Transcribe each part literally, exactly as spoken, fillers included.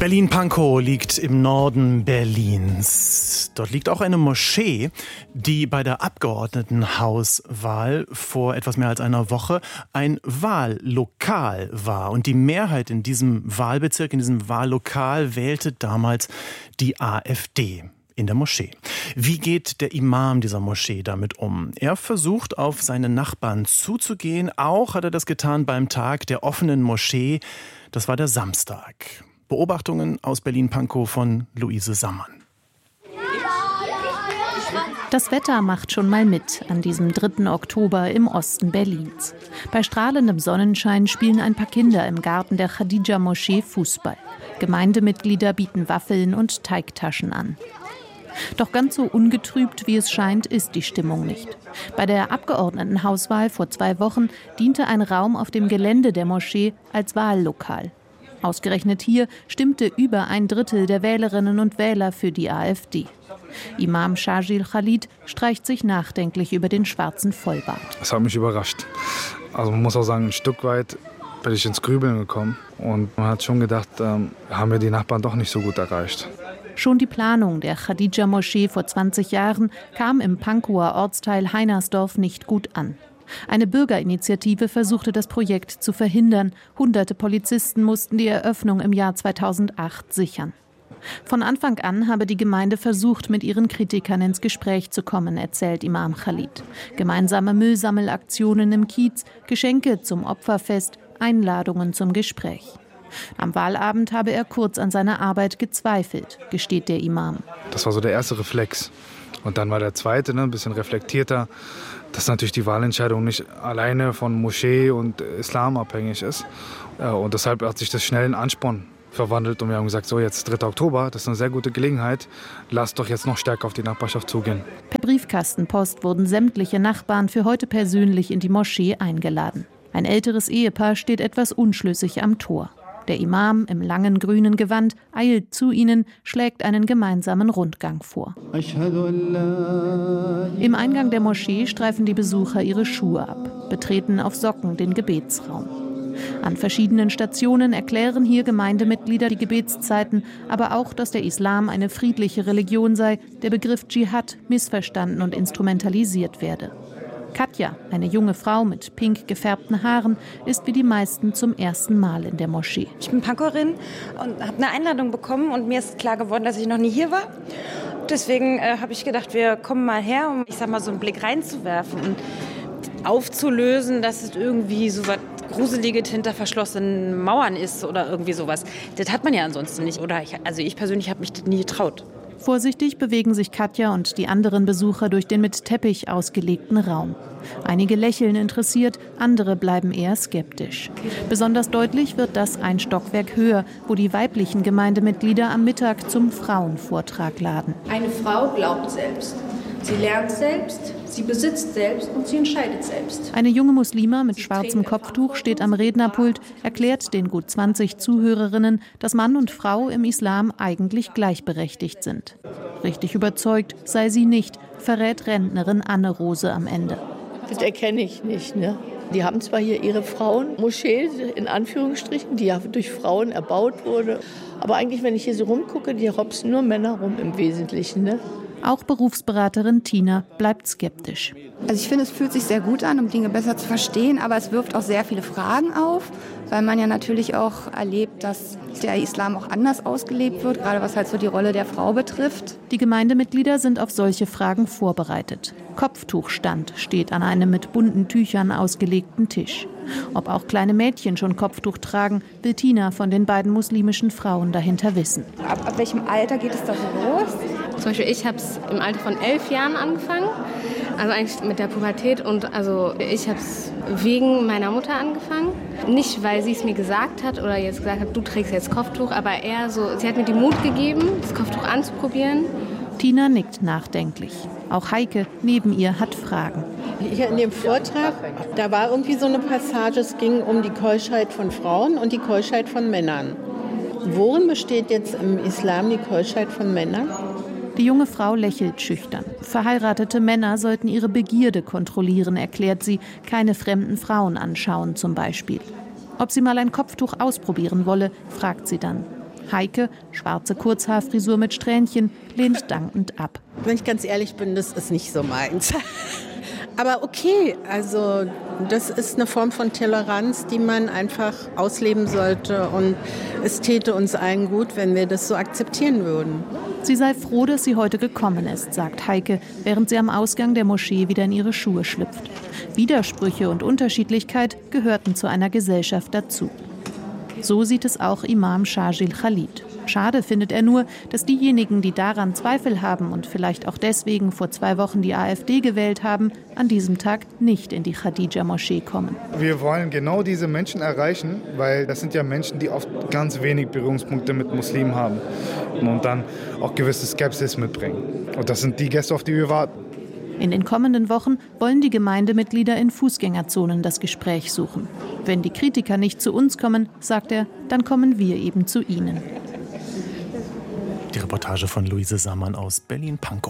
Berlin-Pankow liegt im Norden Berlins. Dort liegt auch eine Moschee, die bei der Abgeordnetenhauswahl vor etwas mehr als einer Woche ein Wahllokal war. Und die Mehrheit in diesem Wahlbezirk, in diesem Wahllokal, wählte damals die AfD. In der Moschee. Wie geht der Imam dieser Moschee damit um? Er versucht, auf seine Nachbarn zuzugehen. Auch hat er das getan beim Tag der offenen Moschee. Das war der Samstag. Beobachtungen aus Berlin-Pankow von Luise Sammann. Das Wetter macht schon mal mit an diesem dritten Oktober im Osten Berlins. Bei strahlendem Sonnenschein spielen ein paar Kinder im Garten der Khadija-Moschee Fußball. Gemeindemitglieder bieten Waffeln und Teigtaschen an. Doch ganz so ungetrübt, wie es scheint, ist die Stimmung nicht. Bei der Abgeordnetenhauswahl vor zwei Wochen diente ein Raum auf dem Gelände der Moschee als Wahllokal. Ausgerechnet hier stimmte über ein Drittel der Wählerinnen und Wähler für die AfD. Imam Shajil Khalid streicht sich nachdenklich über den schwarzen Vollbart. Das hat mich überrascht. Also man muss auch sagen, ein Stück weit bin ich ins Grübeln gekommen. Und man hat schon gedacht, ähm, haben wir die Nachbarn doch nicht so gut erreicht. Schon die Planung der Khadija-Moschee vor zwanzig Jahren kam im Pankower Ortsteil Heinersdorf nicht gut an. Eine Bürgerinitiative versuchte das Projekt zu verhindern. Hunderte Polizisten mussten die Eröffnung im Jahr zweitausendacht sichern. Von Anfang an habe die Gemeinde versucht, mit ihren Kritikern ins Gespräch zu kommen, erzählt Imam Khalid. Gemeinsame Müllsammelaktionen im Kiez, Geschenke zum Opferfest, Einladungen zum Gespräch. Am Wahlabend habe er kurz an seiner Arbeit gezweifelt, gesteht der Imam. Das war so der erste Reflex. Und dann war der zweite, ne, ein bisschen reflektierter, dass natürlich die Wahlentscheidung nicht alleine von Moschee und Islam abhängig ist. Und deshalb hat sich das schnell in Ansporn verwandelt. Und wir haben gesagt, so jetzt dritter Oktober, das ist eine sehr gute Gelegenheit. Lasst doch jetzt noch stärker auf die Nachbarschaft zugehen. Per Briefkastenpost wurden sämtliche Nachbarn für heute persönlich in die Moschee eingeladen. Ein älteres Ehepaar steht etwas unschlüssig am Tor. Der Imam im langen grünen Gewand eilt zu ihnen, schlägt einen gemeinsamen Rundgang vor. Im Eingang der Moschee streifen die Besucher ihre Schuhe ab, betreten auf Socken den Gebetsraum. An verschiedenen Stationen erklären hier Gemeindemitglieder die Gebetszeiten, aber auch, dass der Islam eine friedliche Religion sei, der Begriff Dschihad missverstanden und instrumentalisiert werde. Katja, eine junge Frau mit pink gefärbten Haaren, ist wie die meisten zum ersten Mal in der Moschee. Ich bin Pankowerin und habe eine Einladung bekommen und mir ist klar geworden, dass ich noch nie hier war. Deswegen äh, habe ich gedacht, wir kommen mal her, um ich sag mal so einen Blick reinzuwerfen und aufzulösen, dass es irgendwie so was Gruseliges hinter verschlossenen Mauern ist oder irgendwie sowas. Das hat man ja ansonsten nicht. Oder ich, also ich persönlich habe mich das nie getraut. Vorsichtig bewegen sich Katja und die anderen Besucher durch den mit Teppich ausgelegten Raum. Einige lächeln interessiert, andere bleiben eher skeptisch. Besonders deutlich wird das ein Stockwerk höher, wo die weiblichen Gemeindemitglieder am Mittag zum Frauenvortrag laden. Eine Frau glaubt selbst. Sie lernt selbst, sie besitzt selbst und sie entscheidet selbst. Eine junge Muslima mit schwarzem Kopftuch steht am Rednerpult, erklärt den gut zwanzig Zuhörerinnen, dass Mann und Frau im Islam eigentlich gleichberechtigt sind. Richtig überzeugt sei sie nicht, verrät Rentnerin Anne Rose am Ende. Das erkenne ich nicht, ne? Die haben zwar hier ihre Frauenmoschee, in Anführungsstrichen, die ja durch Frauen erbaut wurde. Aber eigentlich, wenn ich hier so rumgucke, die hopsen nur Männer rum im Wesentlichen, ne? Auch Berufsberaterin Tina bleibt skeptisch. Also ich finde, es fühlt sich sehr gut an, um Dinge besser zu verstehen, aber es wirft auch sehr viele Fragen auf, weil man ja natürlich auch erlebt, dass der Islam auch anders ausgelebt wird, gerade was halt so die Rolle der Frau betrifft. Die Gemeindemitglieder sind auf solche Fragen vorbereitet. Kopftuchstand steht an einem mit bunten Tüchern ausgelegten Tisch. Ob auch kleine Mädchen schon Kopftuch tragen, will Tina von den beiden muslimischen Frauen dahinter wissen. Ab, ab welchem Alter geht es da so los? Zum Beispiel ich habe es im Alter von elf Jahren angefangen, also eigentlich mit der Pubertät. Und also ich habe es wegen meiner Mutter angefangen. Nicht, weil sie es mir gesagt hat oder jetzt gesagt hat, du trägst jetzt Kopftuch, aber eher so, sie hat mir den Mut gegeben, das Kopftuch anzuprobieren. Tina nickt nachdenklich. Auch Heike neben ihr hat Fragen. Hier in dem Vortrag, da war irgendwie so eine Passage, es ging um die Keuschheit von Frauen und die Keuschheit von Männern. Worin besteht jetzt im Islam die Keuschheit von Männern? Die junge Frau lächelt schüchtern. Verheiratete Männer sollten ihre Begierde kontrollieren, erklärt sie, keine fremden Frauen anschauen zum Beispiel. Ob sie mal ein Kopftuch ausprobieren wolle, fragt sie dann. Heike, schwarze Kurzhaarfrisur mit Strähnchen, lehnt dankend ab. Wenn ich ganz ehrlich bin, das ist nicht so meins. Aber okay, also das ist eine Form von Toleranz, die man einfach ausleben sollte. Und es täte uns allen gut, wenn wir das so akzeptieren würden. Sie sei froh, dass sie heute gekommen ist, sagt Heike, während sie am Ausgang der Moschee wieder in ihre Schuhe schlüpft. Widersprüche und Unterschiedlichkeit gehörten zu einer Gesellschaft dazu. So sieht es auch Imam Sharjil Khalid. Schade findet er nur, dass diejenigen, die daran Zweifel haben und vielleicht auch deswegen vor zwei Wochen die AfD gewählt haben, an diesem Tag nicht in die Khadija-Moschee kommen. Wir wollen genau diese Menschen erreichen, weil das sind ja Menschen, die oft ganz wenig Berührungspunkte mit Muslimen haben und dann auch gewisse Skepsis mitbringen. Und das sind die Gäste, auf die wir warten. In den kommenden Wochen wollen die Gemeindemitglieder in Fußgängerzonen das Gespräch suchen. Wenn die Kritiker nicht zu uns kommen, sagt er, dann kommen wir eben zu ihnen. Die Reportage von Luise Sammann aus Berlin-Pankow.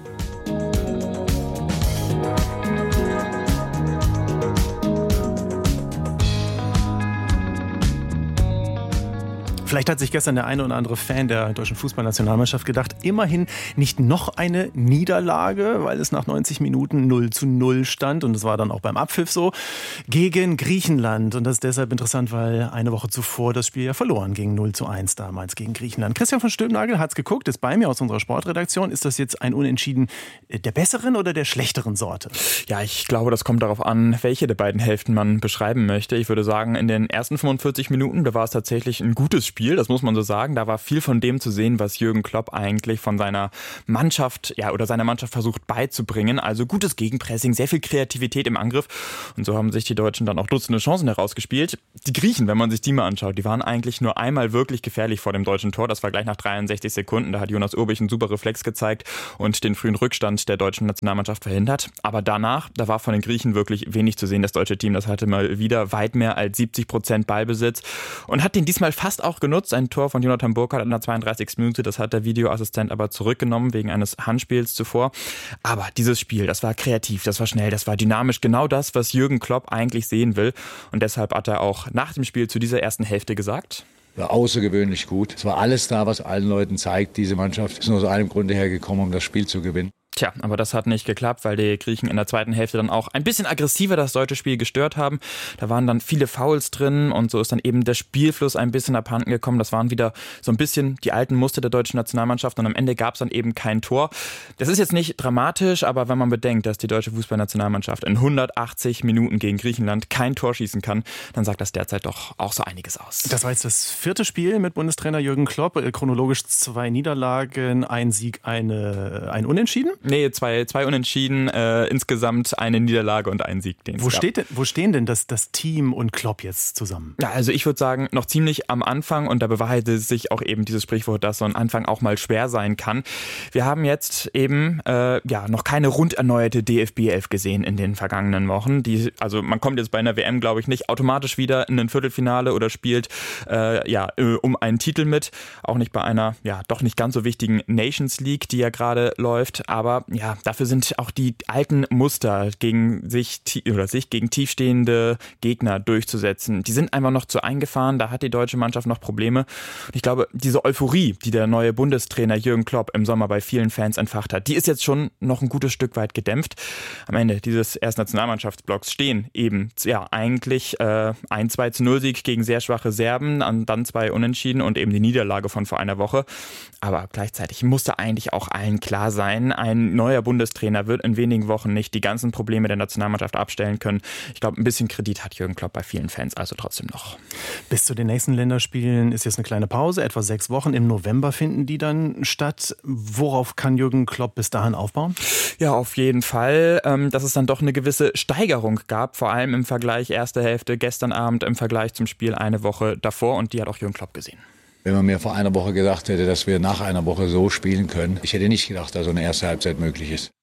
Vielleicht hat sich gestern der eine oder andere Fan der deutschen Fußballnationalmannschaft gedacht, immerhin nicht noch eine Niederlage, weil es nach neunzig Minuten null zu null stand. Und das war dann auch beim Abpfiff so, gegen Griechenland. Und das ist deshalb interessant, weil eine Woche zuvor das Spiel ja verloren ging, null zu eins damals gegen Griechenland. Christian von Stülpnagel hat es geguckt, ist bei mir aus unserer Sportredaktion. Ist das jetzt ein Unentschieden der besseren oder der schlechteren Sorte? Ja, ich glaube, das kommt darauf an, welche der beiden Hälften man beschreiben möchte. Ich würde sagen, in den ersten fünfundvierzig Minuten, da war es tatsächlich ein gutes Spiel. Das muss man so sagen. Da war viel von dem zu sehen, was Jürgen Klopp eigentlich von seiner Mannschaft, ja, oder seiner Mannschaft versucht beizubringen. Also gutes Gegenpressing, sehr viel Kreativität im Angriff. Und so haben sich die Deutschen dann auch Dutzende Chancen herausgespielt. Die Griechen, wenn man sich die mal anschaut, die waren eigentlich nur einmal wirklich gefährlich vor dem deutschen Tor. Das war gleich nach dreiundsechzig Sekunden. Da hat Jonas Urbich einen super Reflex gezeigt und den frühen Rückstand der deutschen Nationalmannschaft verhindert. Aber danach, da war von den Griechen wirklich wenig zu sehen. Das deutsche Team, das hatte mal wieder weit mehr als siebzig Prozent Ballbesitz und hat den diesmal fast auch genutzt. Ein Tor von Jonathan Burkhardt in der zweiunddreißigsten Minute, das hat der Videoassistent aber zurückgenommen wegen eines Handspiels zuvor. Aber dieses Spiel, das war kreativ, das war schnell, das war dynamisch, genau das, was Jürgen Klopp eigentlich sehen will. Und deshalb hat er auch nach dem Spiel zu dieser ersten Hälfte gesagt: War außergewöhnlich gut. Es war alles da, was allen Leuten zeigt, diese Mannschaft ist nur aus einem Grunde hergekommen, um das Spiel zu gewinnen. Tja, aber das hat nicht geklappt, weil die Griechen in der zweiten Hälfte dann auch ein bisschen aggressiver das deutsche Spiel gestört haben. Da waren dann viele Fouls drin und so ist dann eben der Spielfluss ein bisschen abhanden gekommen. Das waren wieder so ein bisschen die alten Muster der deutschen Nationalmannschaft und am Ende gab es dann eben kein Tor. Das ist jetzt nicht dramatisch, aber wenn man bedenkt, dass die deutsche Fußballnationalmannschaft in hundertachtzig Minuten gegen Griechenland kein Tor schießen kann, dann sagt das derzeit doch auch so einiges aus. Das war jetzt das vierte Spiel mit Bundestrainer Jürgen Klopp. Chronologisch zwei Niederlagen, ein Sieg, eine, ein Unentschieden. Nee, zwei, zwei Unentschieden, äh, insgesamt eine Niederlage und ein Sieg. Den wo, steht denn, wo stehen denn das, das Team und Klopp jetzt zusammen? Ja, also ich würde sagen, noch ziemlich am Anfang und da bewahrheitet sich auch eben dieses Sprichwort, dass so ein Anfang auch mal schwer sein kann. Wir haben jetzt eben äh, ja noch keine rund erneuerte D F B elf gesehen in den vergangenen Wochen. Die, also man kommt jetzt bei einer W M, glaube ich, nicht automatisch wieder in ein Viertelfinale oder spielt äh, ja um einen Titel mit. Auch nicht bei einer ja doch nicht ganz so wichtigen Nations League, die ja gerade läuft. Aber ja, dafür sind auch die alten Muster gegen sich oder sich gegen tiefstehende Gegner durchzusetzen. Die sind einfach noch zu eingefahren. Da hat die deutsche Mannschaft noch Probleme. Und ich glaube, diese Euphorie, die der neue Bundestrainer Jürgen Klopp im Sommer bei vielen Fans entfacht hat, die ist jetzt schon noch ein gutes Stück weit gedämpft. Am Ende dieses ersten Nationalmannschaftsblocks stehen eben ja eigentlich äh, ein zwei zu null Sieg gegen sehr schwache Serben, dann zwei Unentschieden und eben die Niederlage von vor einer Woche. Aber gleichzeitig musste eigentlich auch allen klar sein, ein neuer Bundestrainer wird in wenigen Wochen nicht die ganzen Probleme der Nationalmannschaft abstellen können. Ich glaube, ein bisschen Kredit hat Jürgen Klopp bei vielen Fans also trotzdem noch. Bis zu den nächsten Länderspielen ist jetzt eine kleine Pause, etwa sechs Wochen. Im November finden die dann statt. Worauf kann Jürgen Klopp bis dahin aufbauen? Ja, auf jeden Fall, dass es dann doch eine gewisse Steigerung gab, vor allem im Vergleich erste Hälfte gestern Abend im Vergleich zum Spiel eine Woche davor und die hat auch Jürgen Klopp gesehen. Wenn man mir vor einer Woche gedacht hätte, dass wir nach einer Woche so spielen können, ich hätte nicht gedacht, dass so eine erste Halbzeit möglich ist.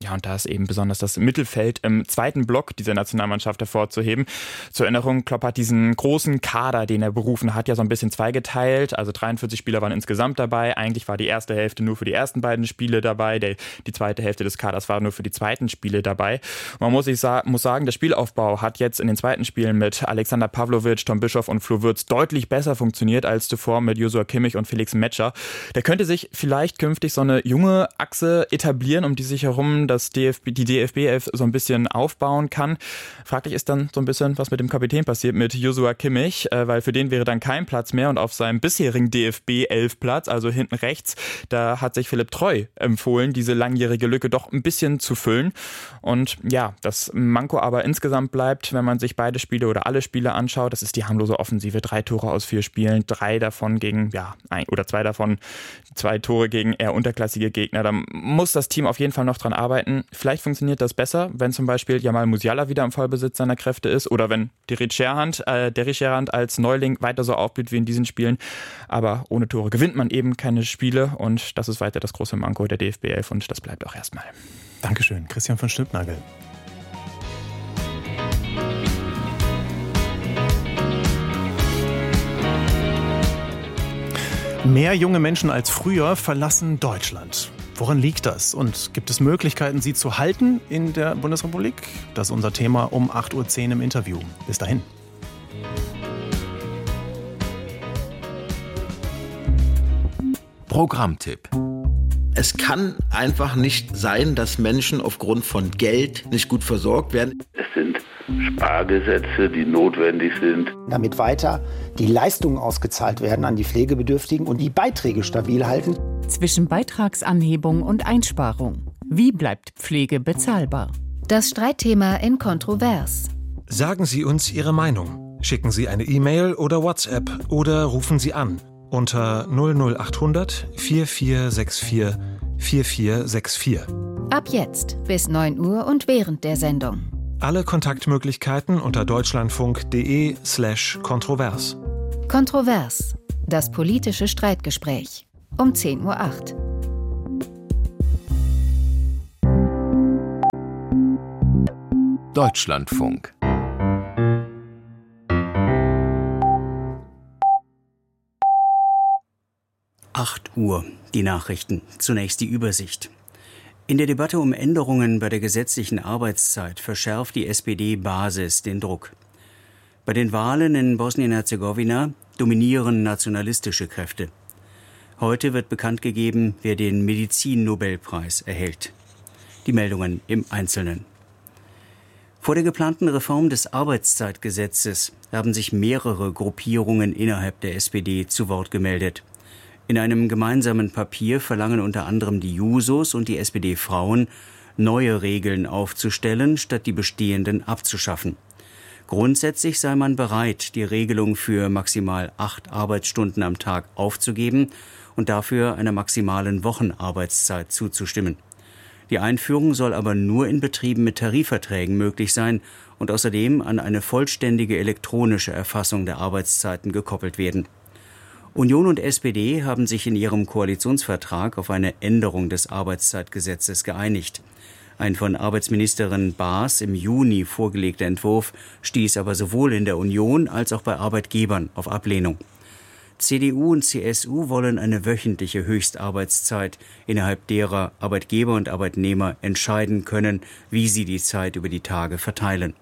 Ja, und da ist eben besonders das Mittelfeld im zweiten Block dieser Nationalmannschaft hervorzuheben. Zur Erinnerung, Klopp hat diesen großen Kader, den er berufen hat, ja so ein bisschen zweigeteilt. Also dreiundvierzig Spieler waren insgesamt dabei. Eigentlich war die erste Hälfte nur für die ersten beiden Spiele dabei. Der, die zweite Hälfte des Kaders war nur für die zweiten Spiele dabei. Man muss, sich sa- muss sagen, der Spielaufbau hat jetzt in den zweiten Spielen mit Alexander Pavlovic, Tom Bischoff und Flo Würz deutlich besser funktioniert als zuvor mit Joshua Kimmich und Felix Metscher. Der könnte sich vielleicht künftig so eine junge Achse etablieren, um die sich herum das D F B, die D F B elf so ein bisschen aufbauen kann. Fraglich ist dann so ein bisschen, was mit dem Kapitän passiert, mit Joshua Kimmich, äh, weil für den wäre dann kein Platz mehr und auf seinem bisherigen D F B elf Platz, also hinten rechts, da hat sich Philipp Treu empfohlen, diese langjährige Lücke doch ein bisschen zu füllen. Und ja, das Manko aber insgesamt bleibt, wenn man sich beide Spiele oder alle Spiele anschaut, das ist die harmlose Offensive. Drei Tore aus vier Spielen, drei davon gegen, ja, ein oder zwei davon, zwei Tore gegen eher unterklassige Gegner. Da muss das Team auf jeden Fall noch dran arbeiten. Vielleicht funktioniert das besser, wenn zum Beispiel Jamal Musiala wieder im Vollbesitz seiner Kräfte ist oder wenn Derrick Scherhand, äh, Derrick Scherhand als Neuling weiter so aufblüht wie in diesen Spielen. Aber ohne Tore gewinnt man eben keine Spiele und das ist weiter das große Manko der D F B elf und das bleibt auch erstmal. Dankeschön, Christian von Stülpnagel. Mehr junge Menschen als früher verlassen Deutschland. Woran liegt das? Und gibt es Möglichkeiten, sie zu halten in der Bundesrepublik? Das ist unser Thema um acht Uhr zehn im Interview. Bis dahin. Programmtipp. Es kann einfach nicht sein, dass Menschen aufgrund von Geld nicht gut versorgt werden. Es sind Spargesetze, die notwendig sind. Damit weiter die Leistungen ausgezahlt werden an die Pflegebedürftigen und die Beiträge stabil halten. Zwischen Beitragsanhebung und Einsparung. Wie bleibt Pflege bezahlbar? Das Streitthema in Kontrovers. Sagen Sie uns Ihre Meinung. Schicken Sie eine E-Mail oder WhatsApp oder rufen Sie an unter null null achthundert vier vier sechs vier vier vier sechs vier. Ab jetzt bis neun Uhr und während der Sendung. Alle Kontaktmöglichkeiten unter deutschlandfunk.de slash kontrovers. Kontrovers. Das politische Streitgespräch. Um zehn Uhr acht. Deutschlandfunk. acht Uhr, die Nachrichten. Zunächst die Übersicht. In der Debatte um Änderungen bei der gesetzlichen Arbeitszeit verschärft die S P D-Basis den Druck. Bei den Wahlen in Bosnien-Herzegowina dominieren nationalistische Kräfte. Heute wird bekannt gegeben, wer den Medizin-Nobelpreis erhält. Die Meldungen im Einzelnen. Vor der geplanten Reform des Arbeitszeitgesetzes haben sich mehrere Gruppierungen innerhalb der S P D zu Wort gemeldet. In einem gemeinsamen Papier verlangen unter anderem die Jusos und die S P D-Frauen, neue Regeln aufzustellen, statt die bestehenden abzuschaffen. Grundsätzlich sei man bereit, die Regelung für maximal acht Arbeitsstunden am Tag aufzugeben und dafür einer maximalen Wochenarbeitszeit zuzustimmen. Die Einführung soll aber nur in Betrieben mit Tarifverträgen möglich sein und außerdem an eine vollständige elektronische Erfassung der Arbeitszeiten gekoppelt werden. Union und S P D haben sich in ihrem Koalitionsvertrag auf eine Änderung des Arbeitszeitgesetzes geeinigt. Ein von Arbeitsministerin Baas im Juni vorgelegter Entwurf stieß aber sowohl in der Union als auch bei Arbeitgebern auf Ablehnung. C D U und C S U wollen eine wöchentliche Höchstarbeitszeit, innerhalb derer Arbeitgeber und Arbeitnehmer entscheiden können, wie sie die Zeit über die Tage verteilen.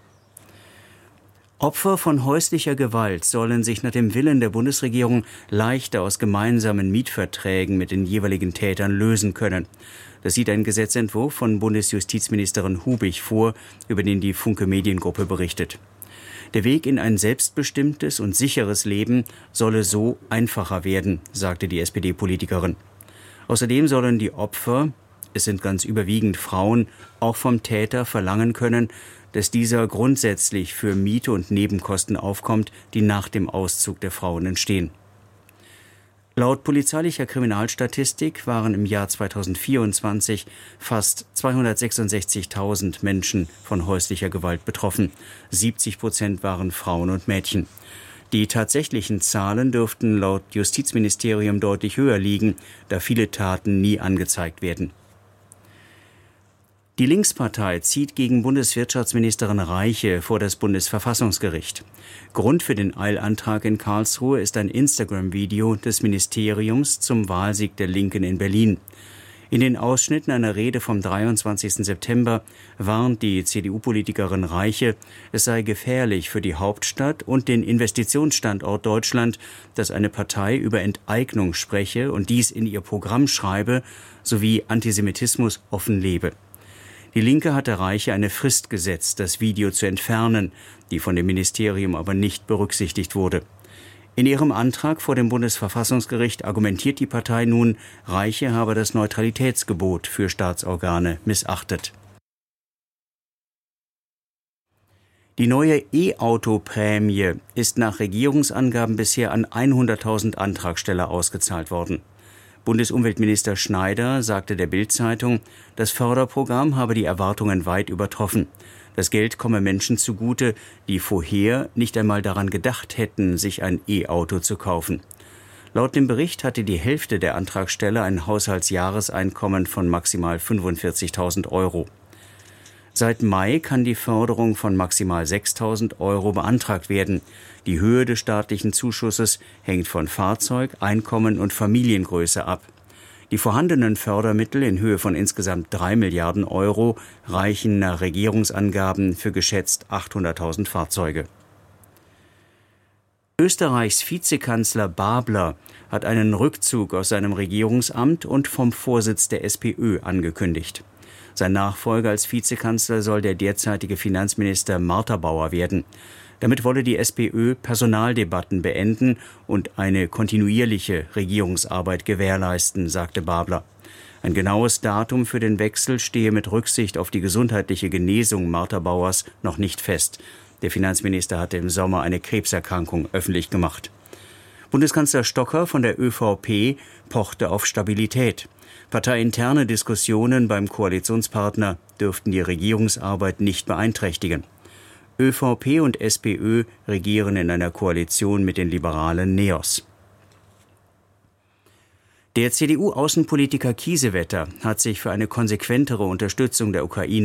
Opfer von häuslicher Gewalt sollen sich nach dem Willen der Bundesregierung leichter aus gemeinsamen Mietverträgen mit den jeweiligen Tätern lösen können. Das sieht ein Gesetzentwurf von Bundesjustizministerin Hubig vor, über den die Funke Mediengruppe berichtet. Der Weg in ein selbstbestimmtes und sicheres Leben solle so einfacher werden, sagte die S P D-Politikerin. Außerdem sollen die Opfer, es sind ganz überwiegend Frauen, auch vom Täter verlangen können, dass dieser grundsätzlich für Miete und Nebenkosten aufkommt, die nach dem Auszug der Frauen entstehen. Laut polizeilicher Kriminalstatistik waren im Jahr zweitausendvierundzwanzig fast zweihundertsechsundsechzigtausend Menschen von häuslicher Gewalt betroffen. siebzig Prozent waren Frauen und Mädchen. Die tatsächlichen Zahlen dürften laut Justizministerium deutlich höher liegen, da viele Taten nie angezeigt werden. Die Linkspartei zieht gegen Bundeswirtschaftsministerin Reiche vor das Bundesverfassungsgericht. Grund für den Eilantrag in Karlsruhe ist ein Instagram-Video des Ministeriums zum Wahlsieg der Linken in Berlin. In den Ausschnitten einer Rede vom dreiundzwanzigsten September warnt die C D U-Politikerin Reiche, es sei gefährlich für die Hauptstadt und den Investitionsstandort Deutschland, dass eine Partei über Enteignung spreche und dies in ihr Programm schreibe, sowie Antisemitismus offen lebe. Die Linke hatte Reiche eine Frist gesetzt, das Video zu entfernen, die von dem Ministerium aber nicht berücksichtigt wurde. In ihrem Antrag vor dem Bundesverfassungsgericht argumentiert die Partei nun, Reiche habe das Neutralitätsgebot für Staatsorgane missachtet. Die neue E-Auto-Prämie ist nach Regierungsangaben bisher an hunderttausend Antragsteller ausgezahlt worden. Bundesumweltminister Schneider sagte der Bild-Zeitung, das Förderprogramm habe die Erwartungen weit übertroffen. Das Geld komme Menschen zugute, die vorher nicht einmal daran gedacht hätten, sich ein E-Auto zu kaufen. Laut dem Bericht hatte die Hälfte der Antragsteller ein Haushaltsjahreseinkommen von maximal fünfundvierzigtausend Euro. Seit Mai kann die Förderung von maximal sechstausend Euro beantragt werden. Die Höhe des staatlichen Zuschusses hängt von Fahrzeug, Einkommen und Familiengröße ab. Die vorhandenen Fördermittel in Höhe von insgesamt drei Milliarden Euro reichen nach Regierungsangaben für geschätzt achthunderttausend Fahrzeuge. Österreichs Vizekanzler Babler hat einen Rückzug aus seinem Regierungsamt und vom Vorsitz der SPÖ angekündigt. Sein Nachfolger als Vizekanzler soll der derzeitige Finanzminister Martha-Bauer werden. Damit wolle die SPÖ Personaldebatten beenden und eine kontinuierliche Regierungsarbeit gewährleisten, sagte Babler. Ein genaues Datum für den Wechsel stehe mit Rücksicht auf die gesundheitliche Genesung Martha-Bauers noch nicht fest. Der Finanzminister hatte im Sommer eine Krebserkrankung öffentlich gemacht. Bundeskanzler Stocker von der ÖVP pochte auf Stabilität. Parteiinterne Diskussionen beim Koalitionspartner dürften die Regierungsarbeit nicht beeinträchtigen. ÖVP und SPÖ regieren in einer Koalition mit den liberalen Neos. Der C D U-Außenpolitiker Kiesewetter hat sich für eine konsequentere Unterstützung der Ukraine